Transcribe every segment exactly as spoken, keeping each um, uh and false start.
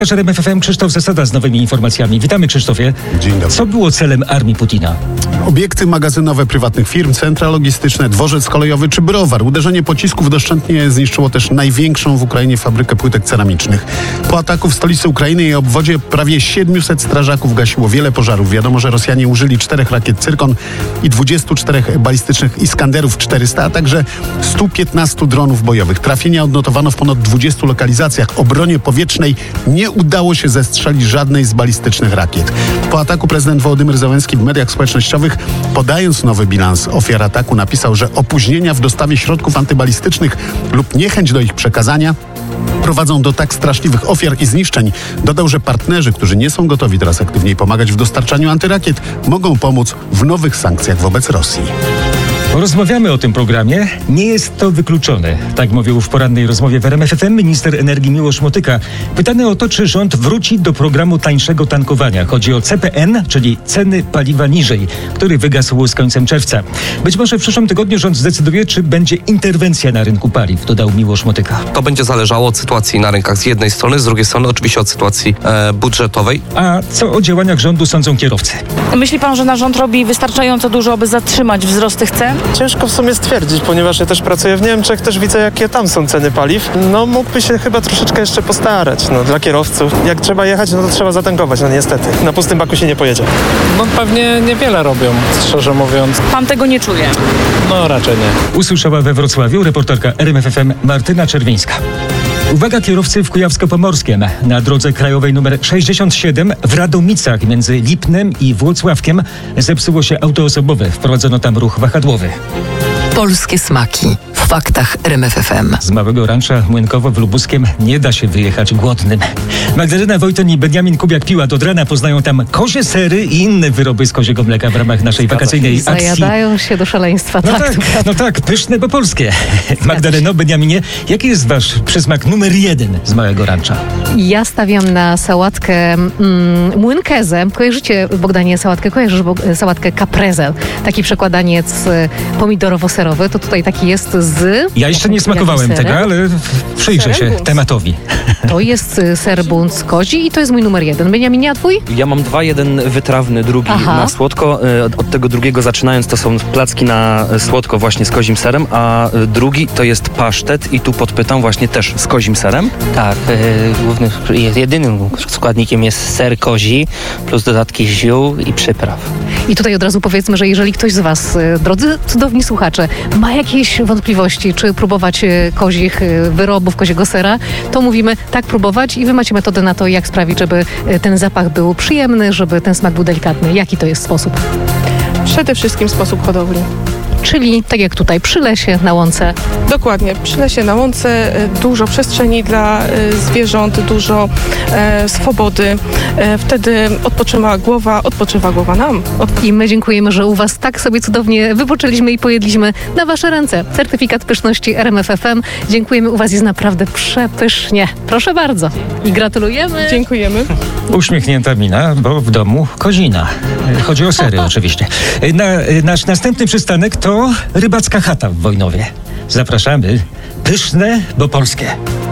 R M F F M Krzysztof Zasada z nowymi informacjami. Witamy, Krzysztofie. Dzień dobry. Co było celem armii Putina? Obiekty magazynowe prywatnych firm, centra logistyczne, dworzec kolejowy czy browar. Uderzenie pocisków doszczętnie zniszczyło też największą w Ukrainie fabrykę płytek ceramicznych. Po ataku w stolicy Ukrainy i obwodzie prawie siedmiuset strażaków gasiło wiele pożarów. Wiadomo, że Rosjanie użyli czterech rakiet Cyrkon i dwudziestu czterech balistycznych Iskanderów czterysta, a także stu piętnastu dronów bojowych. Trafienia odnotowano w ponad dwudziestu lokalizacjach. Obronie powietrznej nie udało się zestrzelić żadnej z balistycznych rakiet. Po ataku prezydent Wołodymyr Zełenski w mediach społecznościowych, podając nowy bilans ofiar ataku, napisał, że opóźnienia w dostawie środków antybalistycznych lub niechęć do ich przekazania prowadzą do tak straszliwych ofiar i zniszczeń. Dodał, że partnerzy, którzy nie są gotowi teraz aktywniej pomagać w dostarczaniu antyrakiet, mogą pomóc w nowych sankcjach wobec Rosji. Rozmawiamy o tym programie. Nie jest to wykluczone. Tak mówił w porannej rozmowie w R M F F M minister energii Miłosz Motyka. Pytany o to, czy rząd wróci do programu tańszego tankowania. Chodzi o C P N, czyli ceny paliwa niżej, który wygasł z końcem czerwca. Być może w przyszłym tygodniu rząd zdecyduje, czy będzie interwencja na rynku paliw, dodał Miłosz Motyka. To będzie zależało od sytuacji na rynkach z jednej strony, z drugiej strony oczywiście od sytuacji e, budżetowej. A co o działaniach rządu sądzą kierowcy? Myśli pan, że nasz rząd robi wystarczająco dużo, aby zatrzymać wzrost tych cen? Ciężko w sumie stwierdzić, ponieważ ja też pracuję w Niemczech, też widzę, jakie tam są ceny paliw. No mógłby się chyba troszeczkę jeszcze postarać, no dla kierowców. Jak trzeba jechać, no to trzeba zatankować, no niestety. Na pustym baku się nie pojedzie. No pewnie niewiele robią, szczerze mówiąc. Pan tego nie czuje? No raczej nie. Usłyszała we Wrocławiu reporterka R M F F M Martyna Czerwińska. Uwaga kierowcy w Kujawsko-Pomorskiem. Na drodze krajowej nr sześćdziesiąt siedem w Radomicach między Lipnem i Włocławkiem zepsuło się auto osobowe. Wprowadzono tam ruch wahadłowy. Polskie smaki w faktach R M F F M. Z małego rancza Młynkowo w Lubuskiem nie da się wyjechać głodnym. Magdalena Wojton i Benjamin Kubiak-Piłat od rana poznają tam kozie sery i inne wyroby z koziego mleka w ramach naszej wakacyjnej akcji. Zajadają się do szaleństwa. No tak, tak, no tak, pyszne, bo polskie. Magdaleno, Benjaminie, jaki jest wasz przysmak numer jeden z małego rancza? Ja stawiam na sałatkę mm, młynkezę. Kojarzycie, Bogdanie, sałatkę? Kojarzysz bo, sałatkę caprese? Taki przekładaniec pomidorowo-serowy. To tutaj taki jest z... Ja jeszcze nie smakowałem tego, ale przyjrzę się tematowi. To jest ser bunt kozi i to jest mój numer jeden. Benjaminie, a twój? Ja mam dwa, jeden wytrawny, drugi Aha. na słodko. Od tego drugiego zaczynając to są placki na słodko właśnie z kozim serem, a drugi to jest pasztet i tu podpytam właśnie też z kozim serem. Tak, yy, głównym, jedynym składnikiem jest ser kozi plus dodatki ziół i przypraw. I tutaj od razu powiedzmy, że jeżeli ktoś z was, drodzy cudowni słuchacze, ma jakieś wątpliwości, czy próbować kozich wyrobów, koziego sera, to mówimy tak próbować i wy macie metodę na to, jak sprawić, żeby ten zapach był przyjemny, żeby ten smak był delikatny. Jaki to jest sposób? Przede wszystkim sposób hodowli. Czyli tak jak tutaj, przy lesie, na łące. Dokładnie, przy lesie, na łące, dużo przestrzeni dla zwierząt, dużo e, swobody. E, wtedy odpoczywa głowa, odpoczywa głowa nam. Odpo- I my dziękujemy, że u was tak sobie cudownie wypoczęliśmy i pojedliśmy na wasze ręce. Certyfikat pyszności R M F F M. Dziękujemy, u was jest naprawdę przepysznie. Proszę bardzo. I gratulujemy. Dziękujemy. Uśmiechnięta mina, bo w domu kozina. Chodzi o sery oczywiście. Na, nasz następny przystanek to To rybacka chata w Wojnowie. Zapraszamy. Pyszne, bo polskie.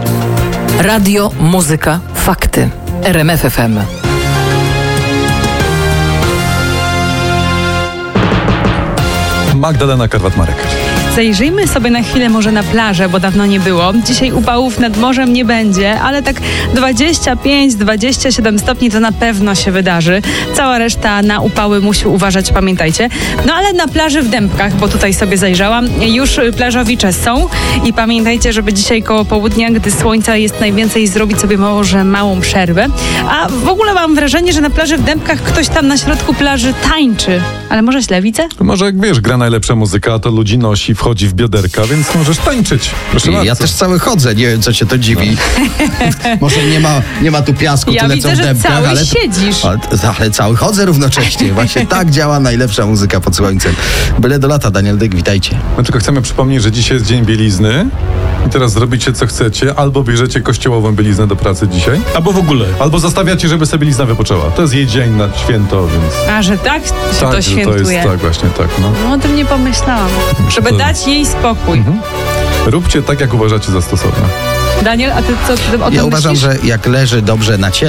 Radio, muzyka, fakty. R M F F M. Magdalena Karwat-Marek. Zajrzyjmy sobie na chwilę może na plażę, bo dawno nie było. Dzisiaj upałów nad morzem nie będzie, ale tak dwadzieścia pięć dwadzieścia siedem stopni to na pewno się wydarzy. Cała reszta na upały musi uważać, pamiętajcie. No ale na plaży w Dębkach, bo tutaj sobie zajrzałam, już plażowicze są i pamiętajcie, żeby dzisiaj koło południa, gdy słońca jest najwięcej, zrobić sobie może małą przerwę. A w ogóle mam wrażenie, że na plaży w Dębkach ktoś tam na środku plaży tańczy. Ale może źle widzę? Może jak wiesz, gra najlepsza muzyka, a to ludzi nosi, wchodzi w bioderka, więc możesz tańczyć. Proszę ja bardzo. też cały chodzę, nie wiem, co cię to dziwi. No. Może nie ma, nie ma tu piasku, ja tyle widzę, co w że dębkach, cały ale, siedzisz. Ale, ale cały chodzę równocześnie. Właśnie tak działa najlepsza muzyka pod słońcem. Byle do lata, Daniel Dyk, witajcie. My tylko chcemy przypomnieć, że dzisiaj jest dzień bielizny i teraz zrobicie co chcecie, albo bierzecie kościołową bieliznę do pracy dzisiaj, albo w ogóle. Albo zostawiacie, żeby sobie bielizna wypoczęła. To jest jej dzień na święto, więc... A, że tak się tak, to świętuje. To jest tak, właśnie tak. No, no o tym nie pomyślałam. Żeby to... dać jej spokój. Mhm. Róbcie tak, jak uważacie za stosowne. Daniel, a ty co ty o tym Ja uważam, myślisz? że jak leży dobrze na ciele,